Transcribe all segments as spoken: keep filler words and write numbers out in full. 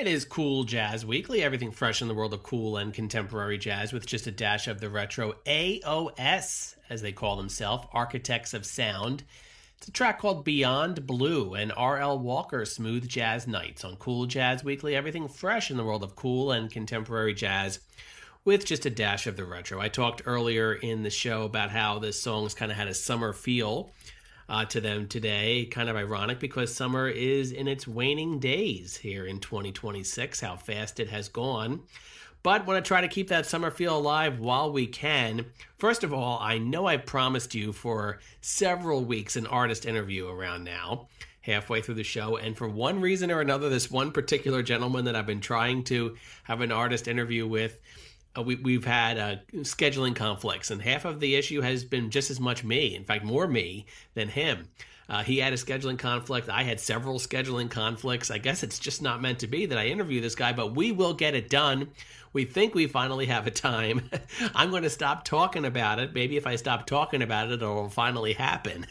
It is Cool Jazz Weekly, everything fresh in the world of cool and contemporary jazz with just a dash of the retro. A O S, as they call themselves, Architects of Sound. It's a track called Beyond Blue and R L Walker, Smooth Jazz Nights on Cool Jazz Weekly, everything fresh in the world of cool and contemporary jazz with just a dash of the retro. I talked earlier in the show about how this song's kind of had a summer feel Uh, to them today. Kind of ironic because summer is in its waning days here in twenty twenty-six, how fast it has gone. But want to try to keep that summer feel alive while we can. First of all, I know I promised you for several weeks an artist interview around now, halfway through the show, and for one reason or another, this one particular gentleman that I've been trying to have an artist interview with, Uh, we, we've had uh, scheduling conflicts, and half of the issue has been just as much me, in fact, more me than him. Uh, he had a scheduling conflict. I had several scheduling conflicts. I guess it's just not meant to be that I interview this guy, but we will get it done. We think we finally have a time. I'm going to stop talking about it. Maybe if I stop talking about it, it'll finally happen.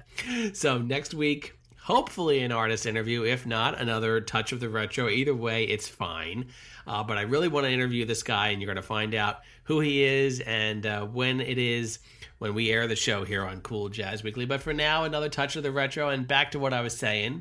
So next week, hopefully an artist interview. If not, another touch of the retro. Either way, it's fine. Uh, but I really want to interview this guy, and you're going to find out who he is and uh, when it is when we air the show here on Cool Jazz Weekly. But for now, another touch of the retro, and back to what I was saying,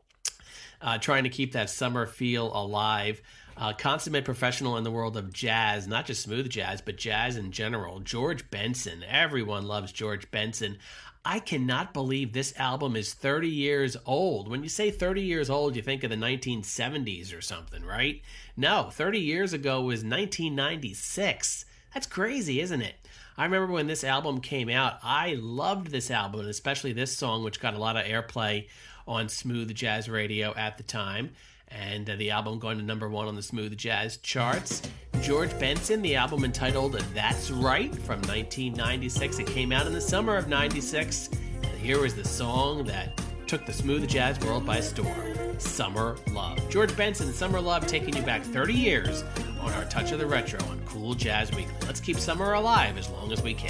uh, trying to keep that summer feel alive. Uh, consummate professional in the world of jazz, not just smooth jazz, but jazz in general. George Benson. Everyone loves George Benson. I cannot believe this album is thirty years old. When you say thirty years old, you think of the nineteen seventies or something, right? No, thirty years ago was nineteen ninety-six. That's crazy, isn't it? I remember when this album came out, I loved this album, and especially this song, which got a lot of airplay on smooth jazz radio at the time. And uh, the album going to number one on the smooth jazz charts. George Benson, the album entitled That's Right from nineteen ninety-six. It came out in the summer of ninety-six. And here was the song that took the smooth jazz world by storm. Summer Love. George Benson, Summer Love, taking you back thirty years on our Touch of the Retro on Cool Jazz Weekly. Let's keep summer alive as long as we can.